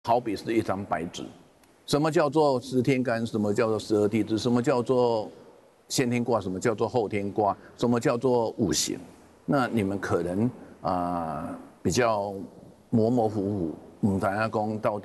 好比是一张白纸。什么叫做十天干？什么叫做十二地支？什么叫做先天卦？什么叫做后天卦？什么叫做五行？那你们可能比较模模糊糊，大家讲到底。